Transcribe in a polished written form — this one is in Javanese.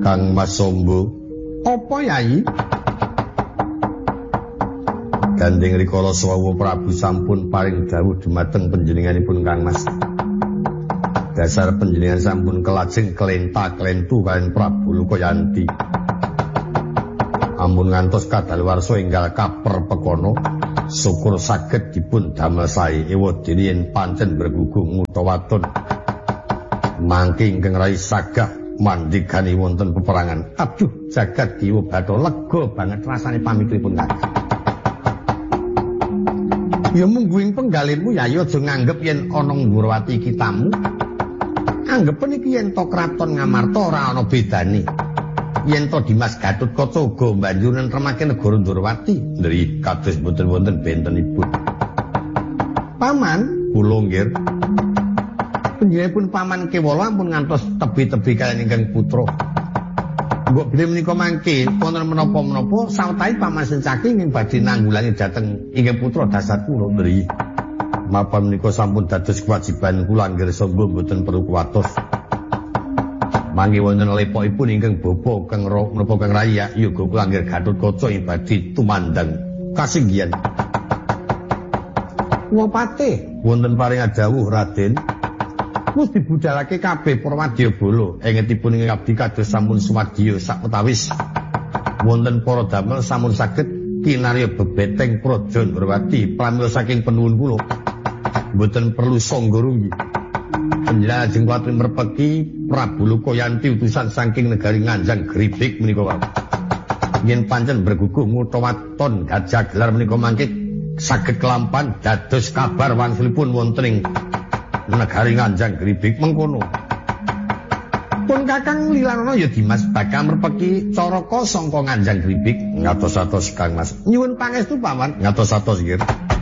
Kang Mas Sombo. Apa Yayi? Gandeng rikala Swawa Prabu sampun paring dawuh dumateng panjenenganipun Kang Mas. Dasar panjenengan sampun kelajeng kelenta-kelentu kaliyan Prabu Lukayanti. Ampun ngantos kadaluwarsa enggal kaper pekono, syukur saged dipun damel sae ewadene yen pancen bergugung utawaton. Mangke ingkang rai sagah mandhegani wonten peperangan. Aduh, jagat Dewa Bathara lega banget rasane pamitripun Kang. Ya mungguing penggalirmu Yayi aja nganggep yen ana Ndhurawati iki tamu. Anggepen iki yen to kraton Ngamarta ora ana bedane. Yen to Dimas Gatotkaca uga banjur nentremake negara Ndhurawati. Ndri kados boten wonten bentenipun. Paman, kula nggih. Panjenenganipun Paman Kewala ampun ngantos tebi-tebi kaliyan ingkang putra. Mbok bilih menika mangke wonten menapa-menapa sawetawis Paman Sencaki ingkang badhe nanggulangi dhateng ingkang putra dasar kula ndri. Mapa menika sampun dados kewajiban kula anggere sangga mboten perlu kuwatos. Mangke wonten lepokipun ingkang bapa Kang menapa Kang Raya yoga kula anggere Gatotkaca ing badhe tumandang kasinggihan. Wapate wonten paring dawuh Raden. Wis dibudhalake kabeh para wadyabala engetipun ing abdi kados sampun sumadya sapetawis. Wonten para damel sampun saged kinarya bebeteng Praja Ndhurawati pramila saking penuwun kula. Mboten perlu sangga runggi. Panjenengan ajeng kuwatir merpeki Prabu Lukayanti utusan saking negari Nganjang Gribik menika wae. Yen pancen bergugung utawaton gajah gelar menika mangke saged kelampan dados kabar wangsulipun wonten ing negari Nganjang Gribik mengkono. Pun Kakang Lilanana ya Dimas bakal merpeki Caraka sangka Nganjang Gribik. Ngatos-atos Kang Mas. Nyuwun pangestu Paman. Ngatos-atos nggih.